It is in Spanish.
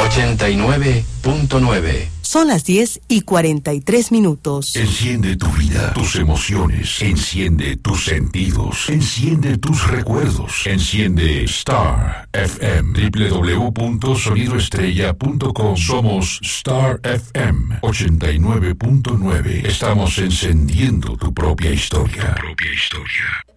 89.9. Son las 10:43. Enciende tu vida, tus emociones, enciende tus sentidos, enciende tus recuerdos, enciende Star FM, www.sonidoestrella.com. Somos Star FM 89.9. Estamos encendiendo tu propia historia.